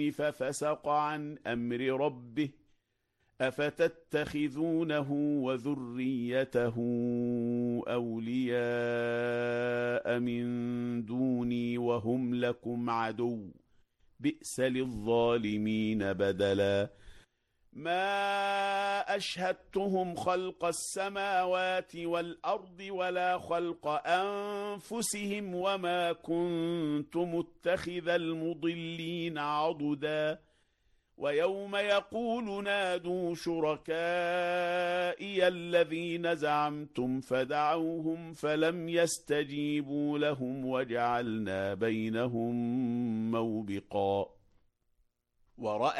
ففسق عن أمر ربه أفتتخذونه وذريته أولياء من دوني وهم لكم عدو بئس للظالمين بدلا ما أشهدتهم خلق السماوات والأرض ولا خلق أنفسهم وما كنت متخذ المضلين عضدا ويوم يقول نادوا شركائي الذين زعمتم فدعوهم فلم يستجيبوا لهم وجعلنا بينهم موبقا ورأى